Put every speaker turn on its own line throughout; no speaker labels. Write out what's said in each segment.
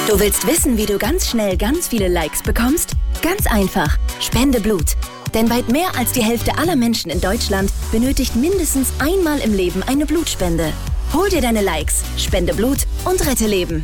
Du willst wissen, wie du ganz schnell ganz viele Likes bekommst? Ganz einfach. Spende Blut. Denn weit mehr als die Hälfte aller Menschen in Deutschland benötigt mindestens einmal im Leben eine Blutspende. Hol dir deine Likes, spende Blut und rette Leben.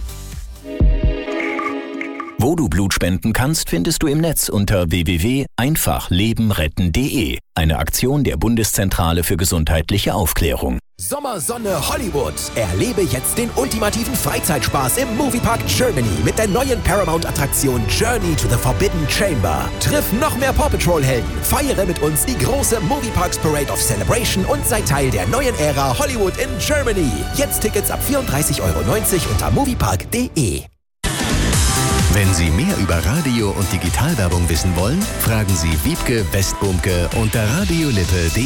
Wo du Blut spenden kannst, findest du im Netz unter www.einfachlebenretten.de. Eine Aktion der Bundeszentrale für gesundheitliche Aufklärung.
Sommersonne Hollywood. Erlebe jetzt den ultimativen Freizeitspaß im Moviepark Germany mit der neuen Paramount-Attraktion Journey to the Forbidden Chamber. Triff noch mehr Paw Patrol-Helden, feiere mit uns die große Movieparks Parade of Celebration und sei Teil der neuen Ära Hollywood in Germany. Jetzt Tickets ab 34,90 € unter moviepark.de.
Wenn Sie mehr über Radio- und Digitalwerbung wissen wollen, fragen Sie Wiebke Westbumke unter radiolippe.de.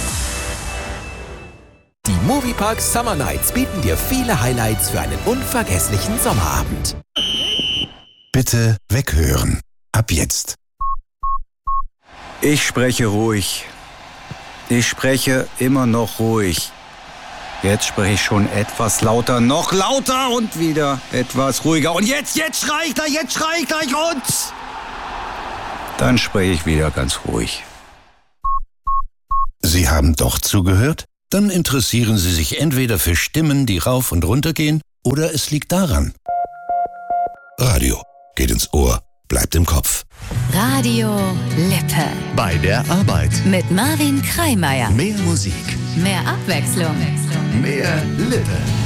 Die Moviepark Summer Nights bieten dir viele Highlights für einen unvergesslichen Sommerabend.
Bitte weghören. Ab jetzt.
Ich spreche ruhig. Ich spreche immer noch ruhig. Jetzt spreche ich schon etwas lauter, noch lauter und wieder etwas ruhiger. Und jetzt schrei ich gleich und... Dann spreche ich wieder ganz ruhig.
Sie haben doch zugehört? Dann interessieren Sie sich entweder für Stimmen, die rauf und runter gehen, oder es liegt daran. Radio geht ins Ohr, bleibt im Kopf.
Radio Lippe.
Bei der Arbeit.
Mit Marvin Kreimeier.
Mehr Musik.
Mehr Abwechslung.
Mehr Lippe.